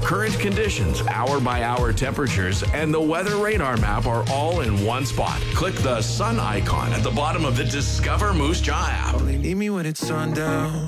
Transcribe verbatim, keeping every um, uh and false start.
Current conditions, hour-by-hour temperatures, and the weather radar map are all in one spot. Click the sun icon at the bottom of the Discover Moose Jaw app. Only need me when it's sundown.